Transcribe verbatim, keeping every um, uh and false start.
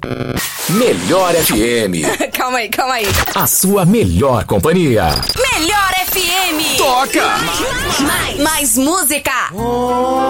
Melhor F M. Calma aí, calma aí. A sua melhor companhia. Melhor F M. Toca! Mais, mais música.